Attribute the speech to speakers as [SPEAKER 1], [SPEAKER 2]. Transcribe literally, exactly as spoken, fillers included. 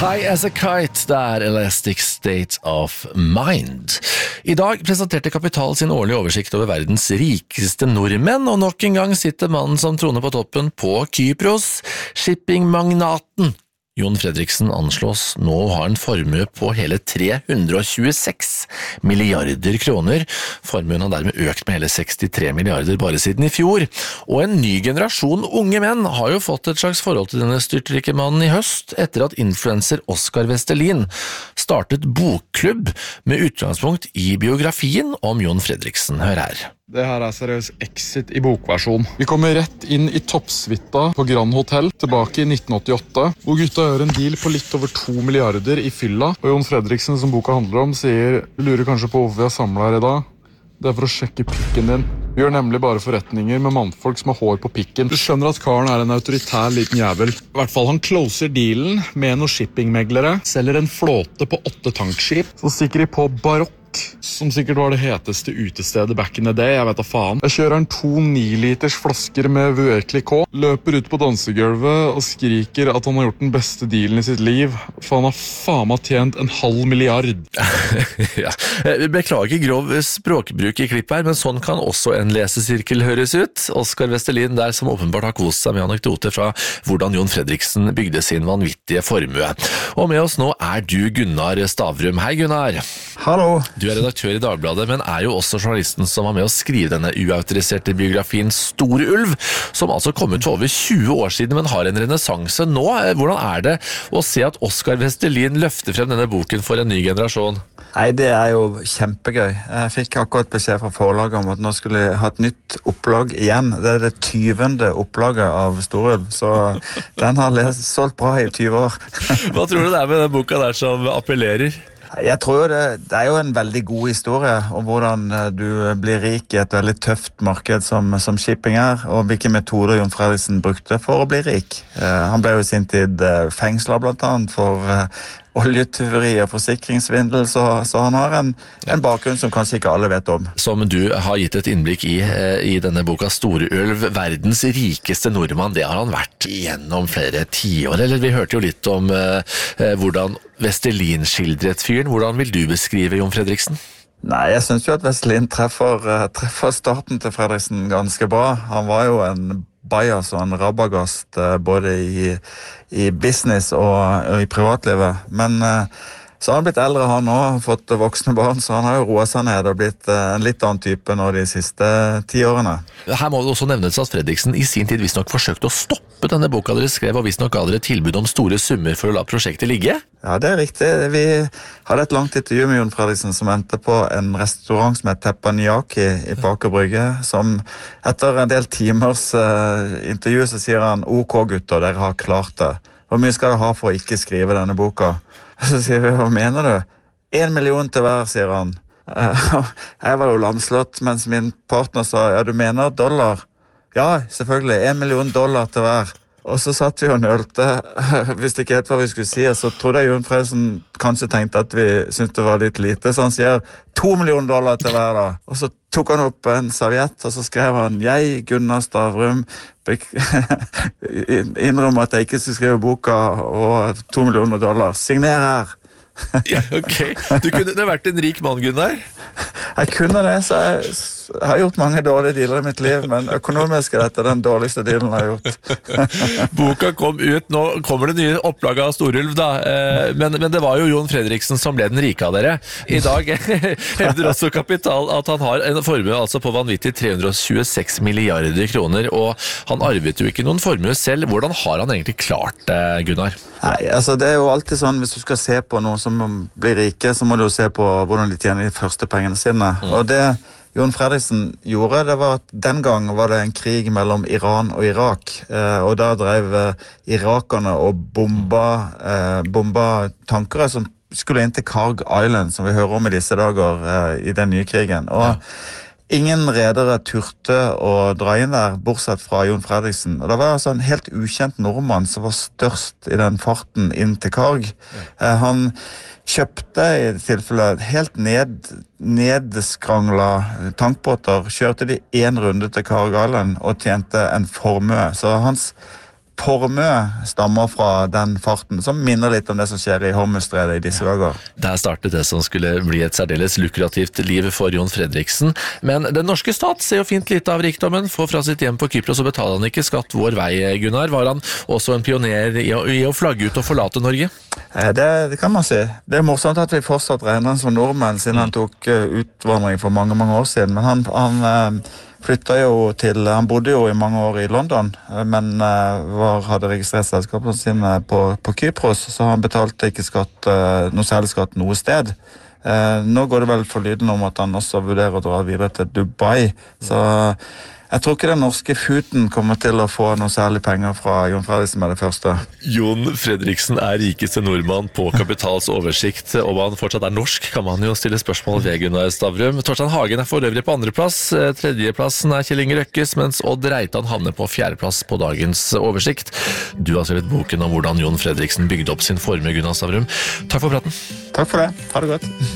[SPEAKER 1] High as a kite, det er Elastic State of Mind. I dag presenterte Kapital sin årlige oversikt over verdens rikeste nordmenn, og nok en gang sitter mannen som troner på toppen på Kypros, shippingmagnaten. Jon Fredriksen anslås nå å ha en formue på hele tre hundre og tjueseks milliarder kroner. Formuen har dermed økt med hele sekstitre milliarder bare siden i fjor. Og en ny generasjon unge menn har jo fått et slags forhold til denne styrtrike mannen i høst, etter at influencer Oskar Vestelin startet bokklubb med utgangspunkt i biografien om Jon Fredriksen. Hør her.
[SPEAKER 2] Det her er seriøs exit i bokversjon. Vi kommer rett inn i toppsvitta på Grand Hotel tilbake i nitten åttiåtte, hvor gutta gjør en deal på litt over to milliarder i fylla. Og Jon Fredriksen, som boka handler om, sier, du lurer kanskje på hvorfor vi har samlet her i dag? Det er for å sjekke pikken din. Vi gjør nemlig bare forretninger med mannfolk som har hår på pikken. Du skjønner at karen er en autoritær liten jævel. I hvert fall han closer dealen med noen shippingmeglere, selger en flåte på åtte tankskip, så stikker de på Barokk, som sikkert var det heteste utestedet back in the day, jeg vet da faen. Jeg kjører en to ni-liters flasker med Vuekli K, løper ut på dansegulvet og skriker at han har gjort den beste dealen i sitt liv, for han har faen meg tjent en halv milliard.
[SPEAKER 1] Ja. Beklager grov språkbruk i klipp her, men sånn kan også en lesesirkel høres ut. Oskar Vestelin der som åpenbart har kost seg med anekdoter fra hvordan Jon Fredriksen bygde sin vanvittige formue. Og med oss nå er du Gunnar Stavrum. Hei Gunnar.
[SPEAKER 3] Hallo.
[SPEAKER 1] Du er redaktør i Dagbladet, men er jo også journalisten som var med å skrive denne uautoriserte biografien Store Ulv, som altså kom ut for over tjue år siden, men har en renessanse nå. Hvordan er det å se at Oskar Vestelin løfter frem denne boken for en ny generasjon?
[SPEAKER 3] Nei, det er jo kjempegøy. Jeg fikk akkurat beskjed fra forlaget om at nå skulle jeg ha et nytt opplag igjen. Det er det tyvende opplaget av Store Ulv, så den har lest, solgt bra i tyve år.
[SPEAKER 1] Hva tror du det er med den boka der som appellerer?
[SPEAKER 3] Jeg tror det, det er jo en veldig god historie om hvordan du blir rik i et veldig tøft marked som, som shipping er, og hvilke metoder Jon Fredriksen brukte for å bli rik. Eh, han ble jo i sin tid fengslet blant annet for eh, oljetyveri og forsikringsvindel, så, så han har en, en bakgrunn som kanskje ikke alle vet om.
[SPEAKER 1] Som du har gitt et innblikk i i denne boka Store Ulv, verdens rikeste nordmann, det har han vært gjennom flere tiår, eller vi hørte jo litt om eh, hvordan Vestelin skildret fyren. Hvordan vil du beskrive Jon Fredriksen?
[SPEAKER 3] Nei, jeg synes jo at Vestelin treffer, uh, treffer starten til Fredriksen ganske bra. Han var jo en bajas og en rabagast uh, både i, i business og, og i privatlivet. Men uh, så har han blitt eldre han også, fått voksne barn, så han har jo roet seg ned og blitt uh, en litt annen type nå de siste ti årene.
[SPEAKER 1] Her må det også nevnes at Fredriksen i sin tid visst nok forsøkte å stoppe denne boka dere skrev, og visst nok ga dere tilbud om store summer for å la prosjektet ligge.
[SPEAKER 3] Ja, det er riktig. Vi hadde et langt intervju med Jon Fredriksen som endte på en restaurant som heter Teppanyaki i Aker Brygge, som etter en del timers uh, intervju så sier han, ok gutter, dere har klart det. Hvor mye skal dere ha for å ikke skrive denne boka? Så sier vi, hva mener du? En million til hver, sier han. Uh, jeg var jo lamslått, mens min partner sa, ja, du mener dollar? Ja, selvfølgelig, en million dollar til hver. Og så satt vi og nølte, hvis det ikke helt hva vi skulle si, så trodde jeg Jon Fredriksen kanskje tenkte at vi syntes det var litt lite, så han sier to millioner dollar til hver da. Og så tok han opp en serviett, og så skrev han, jeg, Gunnar Stavrum, innrømmer at jeg ikke skal skrive boka og to millioner dollar. Signer her!
[SPEAKER 1] Ja, ok. Du kunne vært en rik mann, Gunnar.
[SPEAKER 3] Jeg kunne det, så jeg, jeg har gjort mange dårlige dealer i mitt liv, men økonomisk er dette den dårligste dealen jeg har gjort.
[SPEAKER 1] Boka kom ut, nå kommer det nye opplaget av Storulv da, men, men det var jo Jon Fredriksen som ble den rike av dere. I dag hevder også Kapital at han har en formue altså på vanvittig tre hundre og tjueseks milliarder kroner, og han arvet jo ikke noen formue selv. Hvordan har han egentlig klart det, Gunnar?
[SPEAKER 3] Nei, altså det er jo alltid sånn, hvis du skal se på noen som blir rike, så må du jo se på hvordan de tjener de første pengene sine. Mm. Og det Jon Fredriksen gjorde, det var at den gang var det en krig mellom Iran og Irak, eh, og da drev eh, irakerne og bomba, eh, bomba tankere som skulle inn til Karg Island, som vi hører om i disse dager eh, i den nye krigen. Og ja. Ingen redere turte å dra inn der, bortsett fra Jon Fredriksen. Og det var altså en helt ukjent nordmann som var størst i den farten inn til Karg. Ja. Eh, han kjøpte i tilfelle helt ned, nedskrangla tankbåter, kjørte de en runde til Karg Island og tjente en formue. Så hans formue stammer fra den farten, som minner litt om det som skjer i Hormuzstredet i disse dager.
[SPEAKER 1] Der startet det som skulle bli et særdeles lukrativt liv for Jon Fredriksen. Men den norske stat ser jo fint lite av rikdommen, for fra sitt hjem på Kypros så betaler han ikke skatt vår vei, Gunnar. Var han også en pioner i å, i å flagge ut og forlate Norge?
[SPEAKER 3] Det, det kan man si. Det er morsomt at vi fortsatt regner han som nordmenn, siden han tok utvandring for mange, mange år siden. Men han, han flyttet jo til, han bodde jo i mange år i London, men var, hadde registrert selskapene sine på, på Kypros, så han betalte ikke skatt, noe særlig skatt noe sted. Nå går det vel for lyden om at han også vurderer å dra videre til Dubai, så jeg tror ikke den norske futen kommer til å få noe særlig penger fra Jon Fredriksen med det første.
[SPEAKER 1] Jon Fredriksen er rikeste nordmann på Kapitals oversikt. Om han fortsatt er norsk, kan man jo stille spørsmål ved Gunnar Stavrum. Torstein Hagen er for øvrig på andreplass. Tredjeplassen er Kjell Inge Røkkes, mens Odd Reitan havner på fjerdeplass på dagens oversikt. Du har skrevet boken om hvordan Jon Fredriksen bygde opp sin formue, Gunnar Stavrum. Takk for praten.
[SPEAKER 3] Takk for det. Ha det godt.